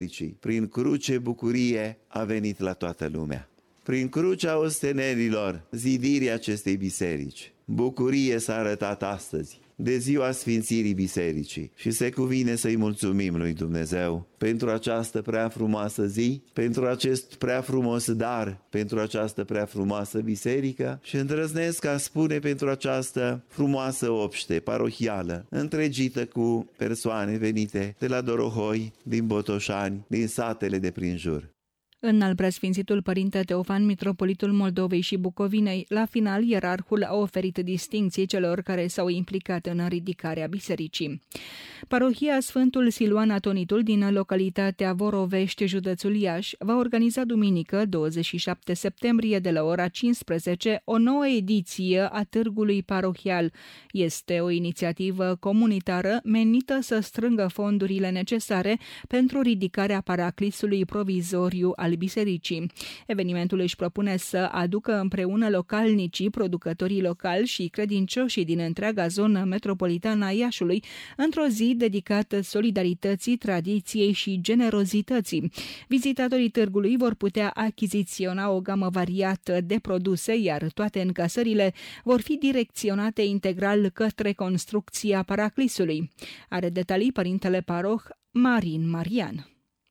Prin cruce bucurie a venit la toată lumea. Prin crucea ostenerilor, zidirii acestei biserici, bucurie s-a arătat astăzi, de ziua Sfințirii Bisericii, și se cuvine să-i mulțumim lui Dumnezeu pentru această prea frumoasă zi, pentru acest prea frumos dar, pentru această prea frumoasă biserică și îndrăznesc a spune pentru această frumoasă obște parohială, întregită cu persoane venite de la Dorohoi, din Botoșani, din satele de prin jur. Înalt preasfințitul părinte Teofan, mitropolitul Moldovei și Bucovinei, la final ierarhul a oferit distincții celor care s-au implicat în ridicarea bisericii. Parohia Sfântul Siluan Atonitul din localitatea Vorovești, județul Iași, va organiza duminică, 27 septembrie, de la ora 15, o nouă ediție a Târgului Parohial. Este o inițiativă comunitară menită să strângă fondurile necesare pentru ridicarea paraclisului provizoriu al bisericii. Evenimentul își propune să aducă împreună localnicii, producătorii locali și credincioșii din întreaga zonă metropolitană a Iașului într-o zi dedicată solidarității, tradiției și generozității. Vizitatorii târgului vor putea achiziționa o gamă variată de produse, iar toate încasările vor fi direcționate integral către construcția paraclisului. Are detalii părintele paroh Marin Marian.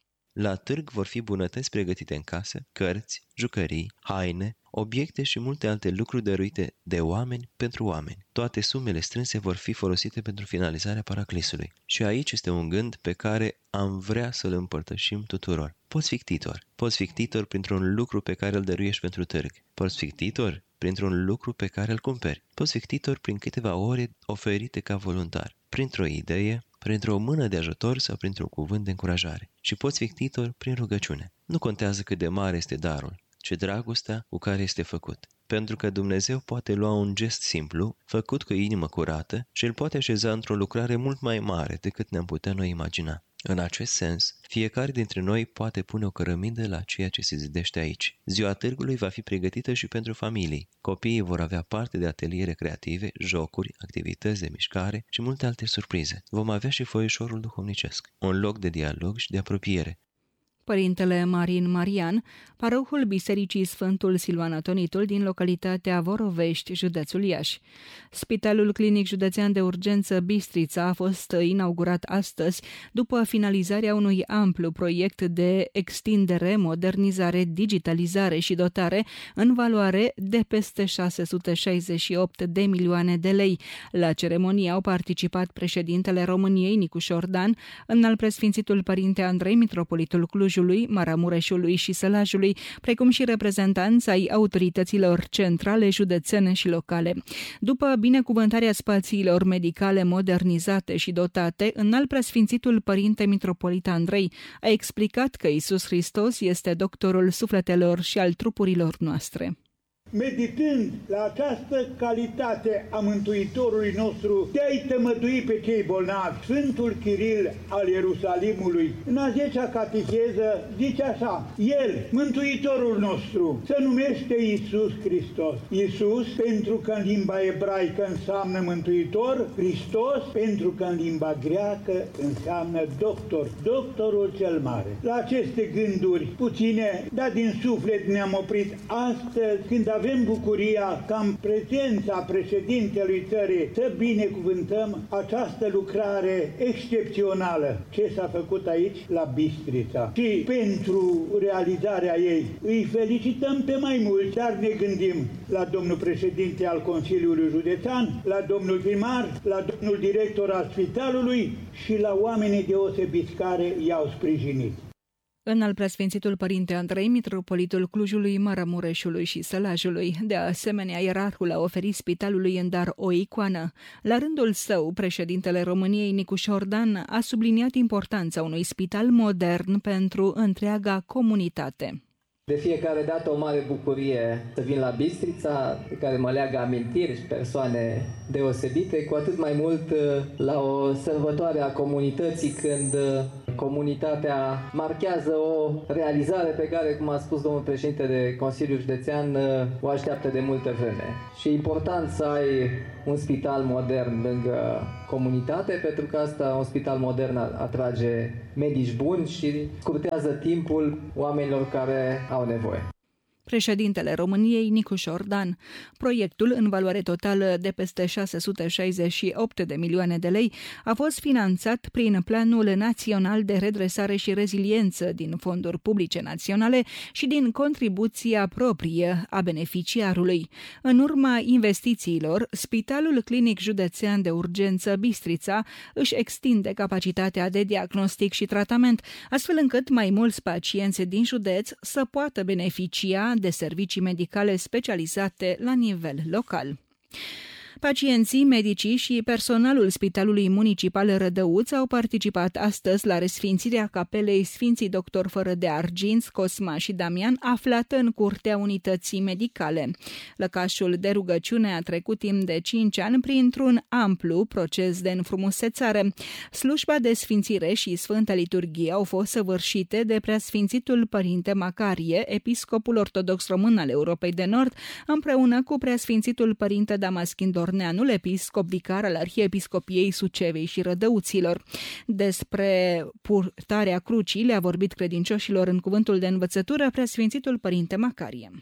La târg vor fi bunătăți pregătite în casă, cărți, jucării, haine, obiecte și multe alte lucruri dăruite de oameni pentru oameni. Toate sumele strânse vor fi folosite pentru finalizarea paraclisului. Și aici este un gând pe care am vrea să-l împărtășim tuturor. Poți fi ctitor. Poți fi ctitor printr-un lucru pe care îl dăruiești pentru târg. Poți fi ctitor printr-un lucru pe care îl cumperi. Poți fi ctitor prin câteva ore oferite ca voluntar, printr-o idee, printr-o mână de ajutor sau printr-un cuvânt de încurajare. Și poți fi ctitor prin rugăciune. Nu contează cât de mare este darul, ci dragostea cu care este făcut. Pentru că Dumnezeu poate lua un gest simplu, făcut cu inimă curată, și îl poate așeza într-o lucrare mult mai mare decât ne-am putea noi imagina. În acest sens, fiecare dintre noi poate pune o cărămidă la ceea ce se zidește aici. Ziua târgului va fi pregătită și pentru familii. Copiii vor avea parte de ateliere creative, jocuri, activități de mișcare și multe alte surprize. Vom avea și foieșorul duhovnicesc, un loc de dialog și de apropiere. Părintele Marin Marian, parohul Bisericii Sfântul Siluan Atonitul din localitatea Vorovești, județul Iași. Spitalul Clinic Județean de Urgență Bistrița a fost inaugurat astăzi după finalizarea unui amplu proiect de extindere, modernizare, digitalizare și dotare în valoare de peste 668 de milioane de lei. La ceremonie au participat președintele României, Nicu Șordan, înalt preasfințitul părinte Andrei, mitropolitul Clujului, Maramureșului și Sălajului, precum și reprezentanți ai autorităților centrale, județene și locale. După binecuvântarea spațiilor medicale modernizate și dotate, înalt preasfințitul părinte mitropolit Andrei a explicat că Iisus Hristos este doctorul sufletelor și al trupurilor noastre. Meditând la această calitate a Mântuitorului nostru de a-i tămădui pe cei bolnavi, Sfântul Chiril al Ierusalimului, în a 10-a cateheză, zice așa: El, Mântuitorul nostru, se numește Iisus Hristos. Iisus, pentru că în limba ebraică înseamnă Mântuitor, Hristos, pentru că în limba greacă înseamnă doctor, doctorul cel mare. La aceste gânduri puține, dar din suflet ne-am oprit astăzi, când avem bucuria ca în prezența președintelui țării să binecuvântăm această lucrare excepțională ce s-a făcut aici la Bistrița. Și pentru realizarea ei îi felicităm pe mai mulți, dar ne gândim la domnul președinte al Consiliului Județean, la domnul primar, la domnul director al spitalului și la oamenii deosebiți care i-au sprijinit. Înalt preasfințitul părinte Andrei, mitropolitul Clujului, Maramureșului și Sălajului. De asemenea, ierarhul a oferit spitalului în dar o icoană. La rândul său, președintele României, Nicu Șordan, a subliniat importanța unui spital modern pentru întreaga comunitate. De fiecare dată o mare bucurie să vin la Bistrița, de care mă leagă amintiri și persoane deosebite, cu atât mai mult la o sărbătoare a comunității, când comunitatea marchează o realizare pe care, cum a spus domnul președinte de Consiliul Județean, o așteaptă de multă vreme. Și e important să ai un spital modern lângă comunitate, pentru că asta, un spital modern, atrage medici buni și scurtează timpul oamenilor care au nevoie. Președintele României, Nicu Șordan. Proiectul, în valoare totală de peste 668 de milioane de lei, a fost finanțat prin Planul Național de Redresare și Reziliență din fonduri publice naționale și din contribuția proprie a beneficiarului. În urma investițiilor, Spitalul Clinic Județean de Urgență Bistrița își extinde capacitatea de diagnostic și tratament, astfel încât mai mulți pacienți din județ să poată beneficia de servicii medicale specializate la nivel local. Pacienții, medicii și personalul Spitalului Municipal Rădăuț au participat astăzi la resfințirea capelei Sfinții Doctor fără de Arginți, Cosma și Damian, aflată în curtea unității medicale. Lăcașul de rugăciune a trecut timp de 5 ani printr-un amplu proces de înfrumusețare. Slujba de sfințire și Sfânta Liturghie au fost săvârșite de Preasfințitul Părinte Macarie, episcopul ortodox român al Europei de Nord, împreună cu Preasfințitul Părinte Damaschin Dorneanul, episcop vicar al Arhiepiscopiei Sucevei și Rădăuților. Despre purtarea crucii le-a vorbit credincioșilor în cuvântul de învățătură Preasfințitul Părinte Macarie.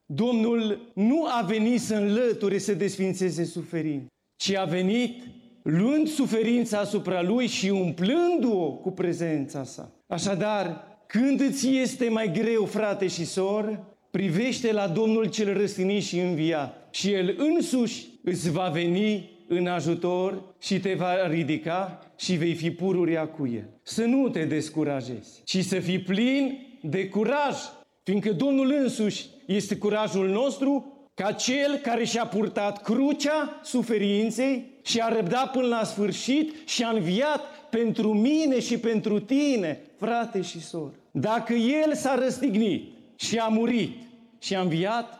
Domnul nu a venit să înlăture, să desfințeze suferința, ci a venit luând suferința asupra lui și umplându-o cu prezența sa. Așadar, când îți este mai greu, frate și soră, privește la Domnul cel răstignit și înviat și El însuși îți va veni în ajutor și te va ridica și vei fi pururea cu El. Să nu te descurajezi, ci să fii plin de curaj, fiindcă Domnul însuși este curajul nostru, ca Cel care și-a purtat crucea suferinței și a răbdat până la sfârșit și a înviat pentru mine și pentru tine, frate și soră. Dacă El s-a răstignit și a murit și a înviat,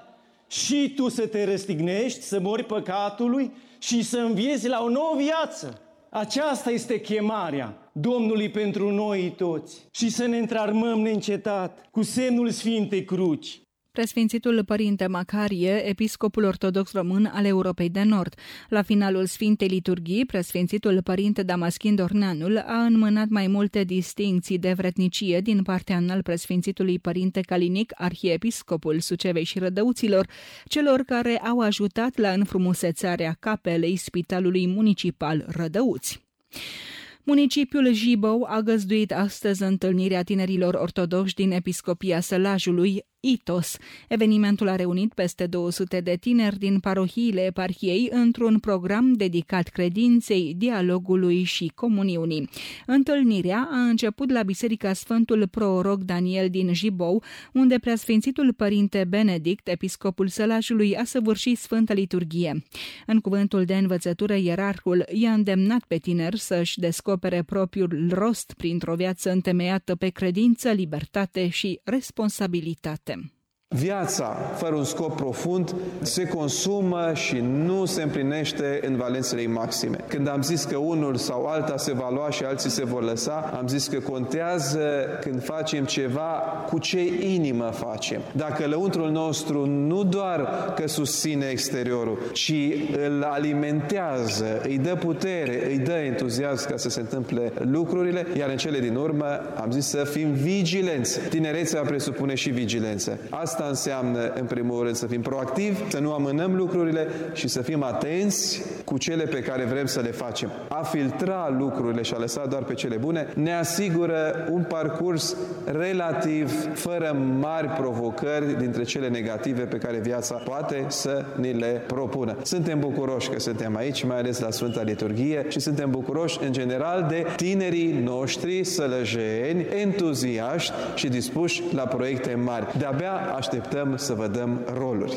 și tu să te răstignești, să mori păcatului și să înviezi la o nouă viață. Aceasta este chemarea Domnului pentru noi toți. Și să ne întrarmăm neîncetat cu semnul Sfintei Cruci. Preasfințitul Părinte Macarie, episcopul ortodox român al Europei de Nord. La finalul Sfintei Liturghii, Preasfințitul Părinte Damaschin Dorneanul a înmânat mai multe distincții de vrednicie din partea înalt Preasfințitului Părinte Calinic, arhiepiscopul Sucevei și Rădăuților, celor care au ajutat la înfrumusețarea capelei Spitalului Municipal Rădăuți. Municipiul Jibou a găzduit astăzi întâlnirea tinerilor ortodoxi din Episcopia Sălajului, ITOS. Evenimentul a reunit peste 200 de tineri din parohiile eparhiei într-un program dedicat credinței, dialogului și comuniunii. Întâlnirea a început la Biserica Sfântul Prorog Daniel din Jibou, unde Preasfințitul Părinte Benedict, episcopul Sălajului, a săvârșit Sfânta Liturghie. În cuvântul de învățătură, ierarhul i-a îndemnat pe tineri să-și descopere propriul rost printr-o viață întemeiată pe credință, libertate și responsabilitate. Viața fără un scop profund se consumă și nu se împlinește în valențele maxime. Când am zis că unul sau alta se va lua și alții se vor lăsa, am zis că contează când facem ceva cu ce inimă facem. Dacă lăuntrul nostru nu doar că susține exteriorul, ci îl alimentează, îi dă putere, îi dă entuziasm ca să se întâmple lucrurile, iar în cele din urmă am zis să fim vigilenți. Tinerețea presupune și vigilență. Asta înseamnă, în primul rând, să fim proactivi, să nu amânăm lucrurile și să fim atenți cu cele pe care vrem să le facem. A filtra lucrurile și a lăsa doar pe cele bune ne asigură un parcurs relativ, fără mari provocări dintre cele negative pe care viața poate să ni le propună. Suntem bucuroși că suntem aici, mai ales la Sfânta Liturghie, și suntem bucuroși, în general, de tinerii noștri sălăjeni, entuziaști și dispuși la proiecte mari. De-abia așteptăm să vă dăm roluri.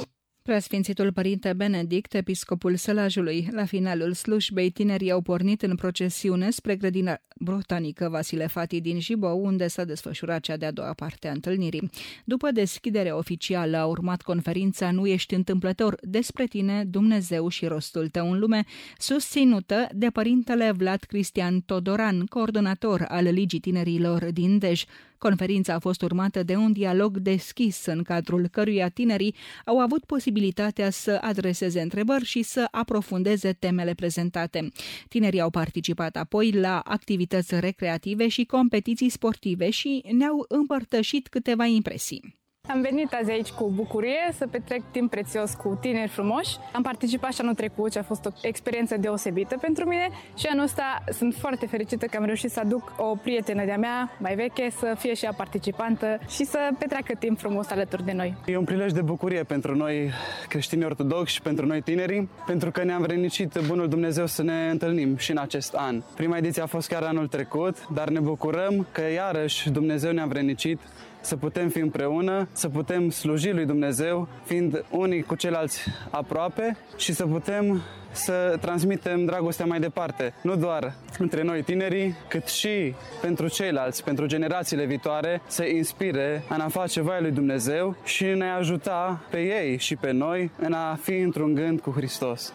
Preasfințitul Părinte Benedict, episcopul Sălajului. La finalul slujbei, tinerii au pornit în procesiune spre grădina botanică Vasile Fati din Jibou, unde s-a desfășurat cea de-a doua parte a întâlnirii. După deschiderea oficială a urmat conferința Nu ești întâmplător, despre tine, Dumnezeu și rostul tău în lume, susținută de părintele Vlad Cristian Todoran, coordonator al Ligii Tinerilor din Dej. Conferința a fost urmată de un dialog deschis, în cadrul căruia tinerii au avut posibilitatea să adreseze întrebări și să aprofundeze temele prezentate. Tinerii au participat apoi la activități recreative și competiții sportive și ne-au împărtășit câteva impresii. Am venit azi aici cu bucurie să petrec timp prețios cu tineri frumoși. Am participat și anul trecut și a fost o experiență deosebită pentru mine și anul ăsta sunt foarte fericită că am reușit să aduc o prietenă de-a mea mai veche să fie și ea participantă și să petreacă timp frumos alături de noi. E un prilej de bucurie pentru noi creștini ortodoxi și pentru noi tinerii, pentru că ne-am vrednicit bunul Dumnezeu să ne întâlnim și în acest an. Prima ediție a fost chiar anul trecut, dar ne bucurăm că iarăși Dumnezeu ne-a vrednicit să putem fi împreună, să putem sluji lui Dumnezeu, fiind unii cu ceilalți aproape și să putem să transmitem dragostea mai departe, nu doar între noi tinerii, cât și pentru ceilalți, pentru generațiile viitoare, să inspire în a face voia lui Dumnezeu și ne ajuta pe ei și pe noi în a fi într-un gând cu Hristos.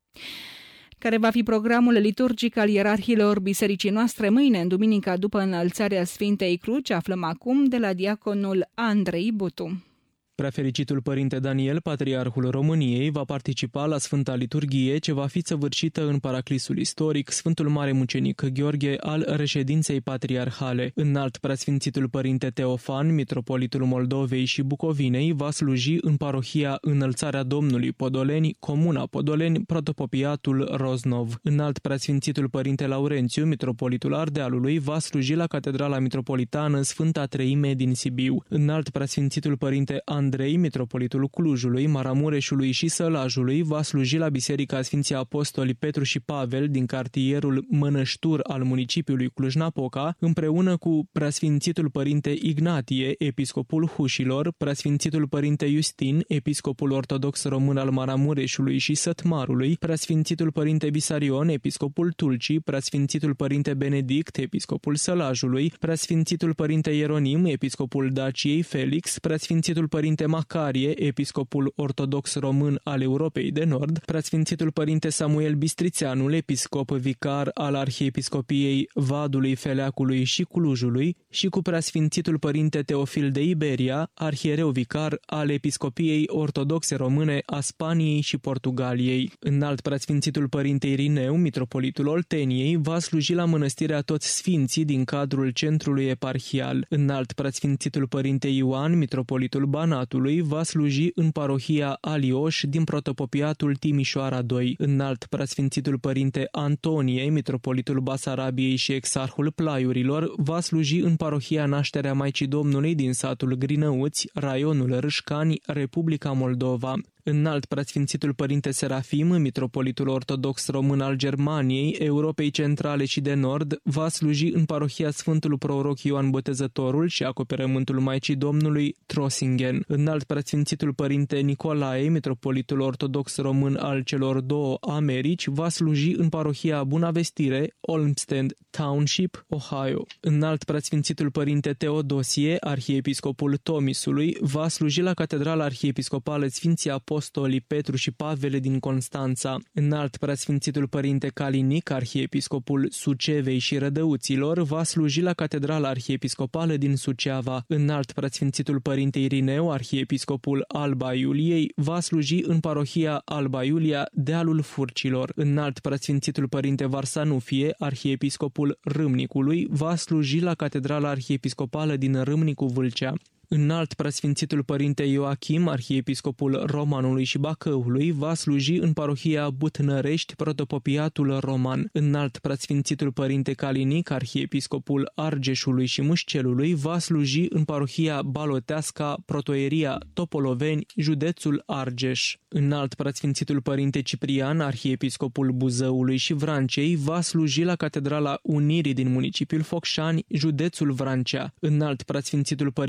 Care va fi programul liturgic al ierarhilor bisericii noastre mâine, în duminica după înălțarea Sfintei Cruci, aflăm acum de la diaconul Andrei Butu. Preafericitul Părinte Daniel, Patriarhul României, va participa la Sfânta Liturghie, ce va fi săvârșită în paraclisul istoric, Sfântul Mare Mucenic Gheorghe, al reședinței patriarhale. Înalt Preasfințitul Părinte Teofan, Mitropolitul Moldovei și Bucovinei, va sluji în parohia Înălțarea Domnului Podoleni, Comuna Podoleni, Protopopiatul Roznov. Înalt Preasfințitul Părinte Laurențiu, Mitropolitul Ardealului, va sluji la Catedrala Mitropolitană Sfânta Treime din Sibiu. Înalt Preasfințitul Părinte Andrei, Mitropolitul Clujului, Maramureșului și Sălajului, va sluji la Biserica Sfinții Apostoli Petru și Pavel din cartierul Mănăștur al municipiului Cluj-Napoca, împreună cu Preasfințitul Părinte Ignatie, episcopul Hușilor, Preasfințitul Părinte Justin, episcopul ortodox român al Maramureșului și Sătmarului, Preasfințitul Părinte Bisarion, episcopul Tulcii, Preasfințitul Părinte Benedict, episcopul Sălajului, Preasfințitul Părinte Ieronim, episcopul Daciei Felix, Preasfințitul Părinte Macarie, episcopul ortodox român al Europei de Nord, Preasfințitul Părinte Samuel Bistrițeanul, episcop vicar al Arhiepiscopiei Vadului, Feleacului și Clujului, și cu Preasfințitul Părinte Teofil de Iberia, arhiereu vicar al Episcopiei Ortodoxe Române a Spaniei și Portugaliei. Înalt Preasfințitul Părinte Irineu, Mitropolitul Olteniei, va sluji la Mănăstirea Toți Sfinții din cadrul centrului eparhial. Înalt Preasfințitul Părinte Ioan, Mitropolitul Banatului, va sluji în parohia Alioș din Protopopiatul Timișoara II. Înalt Preasfințitul Părinte Antonie, Mitropolitul Basarabiei și Exarhul Plaiurilor, va sluji în parohia Nașterea Maicii Domnului din satul Grinăuți, raionul Râșcani, Republica Moldova. Înalt Preasfințitul Părinte Serafim, Mitropolitul Ortodox Român al Germaniei, Europei Centrale și de Nord, va sluji în parohia Sfântul Proroc Ioan Botezătorul și Acoperământul Maicii Domnului, Trossingen. Înalt Preasfințitul Părinte Nicolae, Mitropolitul Ortodox Român al celor două Americi, va sluji în parohia Bunavestire, Olmsted Township, Ohio. Înalt Preasfințitul Părinte Teodosie, Arhiepiscopul Tomisului, va sluji la Catedrala Arhiepiscopală Sfinții Apostolii Petru și Pavele din Constanța. Înalt Preasfințitul Părinte Calinic, Arhiepiscopul Sucevei și Rădăuților, va sluji la Catedrala Arhiepiscopală din Suceava. Înalt Preasfințitul Părinte Irineu, Arhiepiscopul Alba Iuliei, va sluji în parohia Alba Iulia, Dealul Furcilor. Înalt Preasfințitul Părinte Varsanufie, Arhiepiscopul Râmnicului, va sluji la Catedrala Arhiepiscopală din Râmnicu Vâlcea. Înalt Preasfințitul Părinte Ioachim, Arhiepiscopul Romanului și Bacăului, va sluji în parohia Butnărești, Protopopiatul Roman. Înalt Preasfințitul Părinte Calinic, Arhiepiscopul Argeșului și Mușcelului, va sluji în parohia Baloteasca, Protoieria Topoloveni, județul Argeș. Înalt Preasfințitul Părinte Ciprian, Arhiepiscopul Buzăului și Vrancei, va sluji la Catedrala Unirii din municipiul Focșani, județul Vrancea. Înalt Preasfințitul Părinte Casia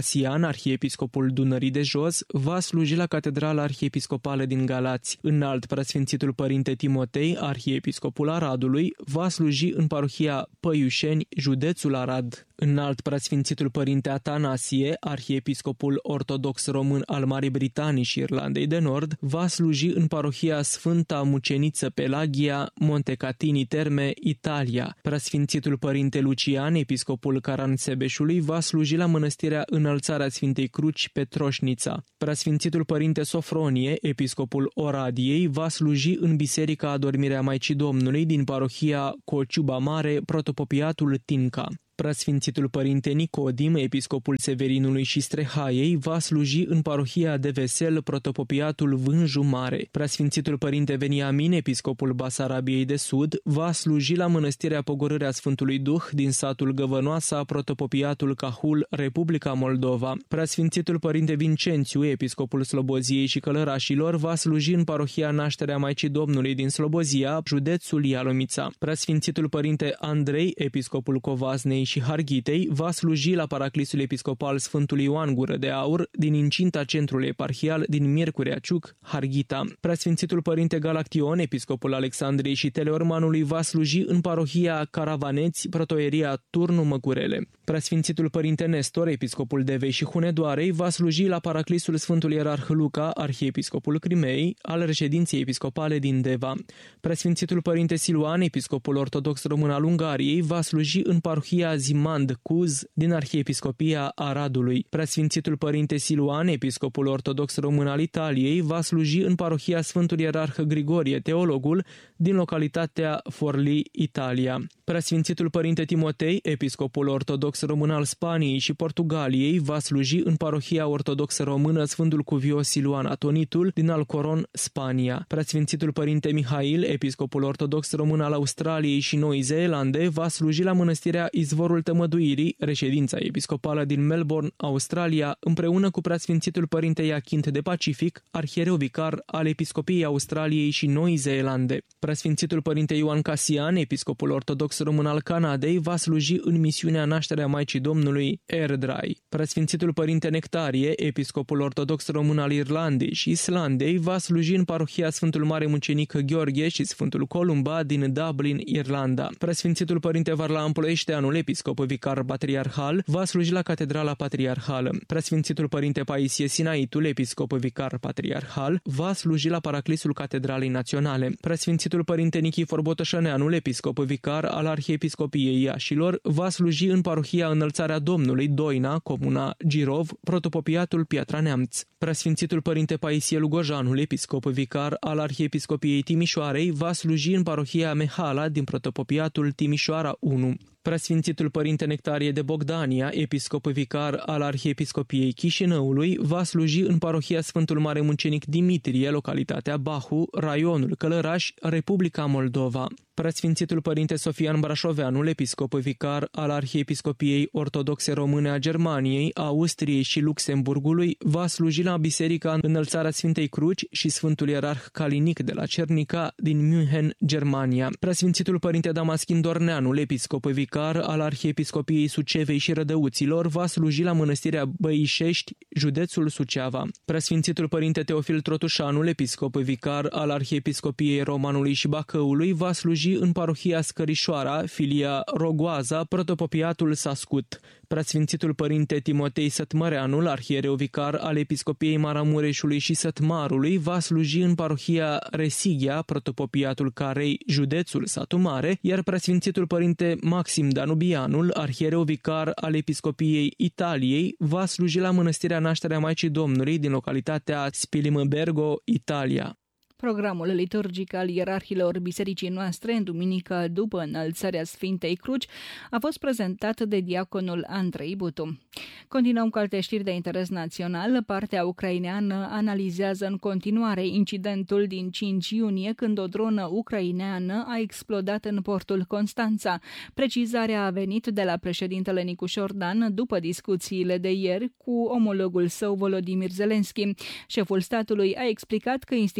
Casian, arhiepiscopul Dunării de Jos, va sluji la Catedrala Arhiepiscopală din Galați. Înalt preasfințitul părinte Timotei, arhiepiscopul Aradului, va sluji în parohia Păiușeni, județul Arad. Înalt preasfințitul părinte Atanasie, arhiepiscopul ortodox român al Marii Britanii și Irlandei de Nord, va sluji în parohia Sfânta Muceniță Pelagia, Montecatini Terme, Italia. Preasfințitul părinte Lucian, episcopul Caransebeșului, va sluji la mănăstirea Înălțarea Sfintei Cruci, Petroșnița. Preasfințitul părinte Sofronie, episcopul Oradiei, va sluji în Biserica Adormirea Maicii Domnului din parohia Cociuba Mare, protopopiatul Tinca. Preasfințitul părinte Nicodim, episcopul Severinului și Strehaiei, va sluji în parohia de Vesel, protopopiatul Vânju Mare. Preasfințitul părinte Veniamin, episcopul Basarabiei de Sud, va sluji la mănăstirea Pogorârea Sfântului Duh din satul Găvănoasa, protopopiatul Cahul, Republica Moldova. Preasfințitul părinte Vincențiu, episcopul Sloboziei și Călărașilor, va sluji în parohia Nașterea Maicii Domnului din Slobozia, județul Ialomița. Preasfințitul părinte Andrei, episcopul Covaznei și Harghitei, va sluji la Paraclisul Episcopal Sfântul Ioan Gură de Aur din incinta centrului eparhial din Miercurea Ciuc, Harghita. Preasfințitul părinte Galaction, episcopul Alexandriei și Teleormanului, va sluji în parohia Caravaneți, protoieria Turnu Măgurele. Preasfințitul părinte Nestor, episcopul Devei și Hunedoarei, va sluji la Paraclisul Sfântul Ierarh Luca, arhiepiscopul Crimei, al reședinței episcopale din Deva. Preasfințitul părinte Siluan, episcopul ortodox român al Ungariei, va sluji în parohia Zimand Cuz din arhiepiscopia Aradului. Preasfințitul părinte Siluan, episcopul ortodox român al Italiei, va sluji în parohia Sfântul Ierarh Grigorie Teologul din localitatea Forlì, Italia. Preasfințitul părinte Timotei, episcopul ortodox român al Spaniei și Portugaliei, va sluji în parohia ortodoxă română Sfântul Cuvios Siluan Atonitul din Alcoron, Spania. Preasfințitul părinte Mihail, episcopul ortodox român al Australiei și Noii Zeelande, va sluji la mănăstirea Izvorul Tămăduirii, reședința episcopală din Melbourne, Australia, împreună cu preasfințitul părinte Iachint de Pacific, arhiereu vicar al episcopiei Australiei și Noii Zeelande. Preasfințitul părinte Ioan Casian, episcopul ortodox român al Canadei, va sluji în misiunea Nașterea Maicii Domnului, Airdrie. Preasfințitul părinte Nectarie, episcopul ortodox român al Irlandei și Islandei, va sluji în parohia Sfântul Mare Mucenic Gheorghe și Sfântul Columba din Dublin, Irlanda. Preasfințitul părinte Varlaam Ploieșteanul, episcop vicar patriarhal, va sluji la Catedrala Patriarhală. Preasfințitul părinte Paisie Sinaitul, episcop vicar patriarhal, va sluji la Paraclisul Catedralei Naționale. Preasfințitul părinte Nichifor Botoșăneanul, episcop vicar al Arhiepiscopiei Iașilor, va sluji în parohia Înălțarea Domnului, Doina, comuna Girov, protopopiatul Piatra Neamț. Preasfințitul părinte Paisie Lugojanul, episcop vicar al Arhiepiscopiei Timișoarei, va sluji în parohia Mehala din protopopiatul Timișoara 1. Preasfințitul părinte Nectarie de Bogdania, episcop vicar al Arhiepiscopiei Chișinăului, va sluji în parohia Sfântul Mare Mucenic Dimitrie, localitatea Bahu, raionul Călăraș, Republica Moldova. Preasfințitul părinte Sofian Brașoveanul, episcop vicar al Arhiepiscopiei Ortodoxe Române a Germaniei, Austriei și Luxemburgului, va sluji la Biserica Înălțarea Sfintei Cruci și Sfântul Ierarh Calinic de la Cernica din München, Germania. Preasfințitul părinte Damaschin Dorneanul, episcop vicar al Arhiepiscopiei Sucevei și Rădăuților, va sluji la mănăstirea Băișești, județul Suceava. Preasfințitul părinte Teofil Trotușanul, episcop vicar al Arhiepiscopiei Romanului și Bacăului, va sluji în parohia Scărișoara, filia Rogoaza, protopopiatul Sascut. Preasfințitul părinte Timotei Sătmăreanul, arhiereu vicar al Episcopiei Maramureșului și Sătmarului, va sluji în parohia Resigia, protopopiatul Carei, județul Satu Mare, iar preasfințitul părinte Maxim Danubianul, arhiereu vicar al Episcopiei Italiei, va sluji la mănăstirea Nașterea Maicii Domnului din localitatea Spilimbergo, Italia. Programul liturgic al ierarhilor bisericii noastre în duminică după înălțarea Sfintei Cruci a fost prezentat de diaconul Andrei Butu. Continuăm cu alte știri de interes național. Partea ucraineană analizează în continuare incidentul din 5 iunie când o dronă ucraineană a explodat în portul Constanța. Precizarea a venit de la președintele Nicu Șordan după discuțiile de ieri cu omologul său Volodymyr Zelensky. Șeful statului a explicat că instituțiile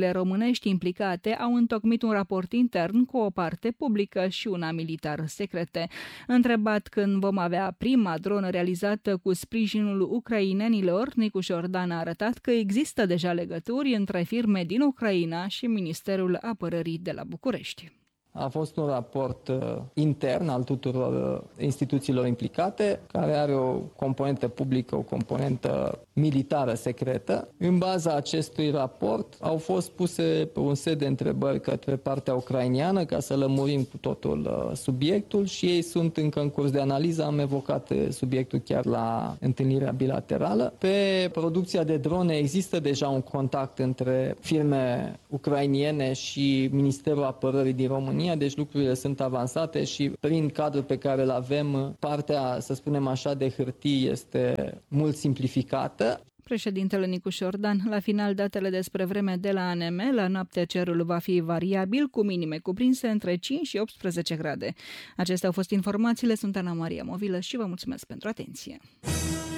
forțele românești implicate au întocmit un raport intern cu o parte publică și una militară secrete. Întrebat când vom avea prima dronă realizată cu sprijinul ucrainenilor, Nicu Șordan a arătat că există deja legături între firme din Ucraina și Ministerul Apărării de la București. A fost un raport intern al tuturor instituțiilor implicate, care are o componentă publică, o componentă militară secretă. În baza acestui raport au fost puse un set de întrebări către partea ucraineană ca să lămurim cu totul subiectul și ei sunt încă în curs de analiză. Am evocat subiectul chiar la întâlnirea bilaterală. Pe producția de drone există deja un contact între firme ucrainiene și Ministerul Apărării din România, deci lucrurile sunt avansate și prin cadrul pe care îl avem, partea, să spunem așa, de hârtii este mult simplificată. Președintele Nicu Șordan, la final datele despre vreme de la ANM, la noapte cerul va fi variabil, cu minime cuprinse între 5 și 18 grade. Acestea au fost informațiile, sunt Ana Maria Movilă și vă mulțumesc pentru atenție.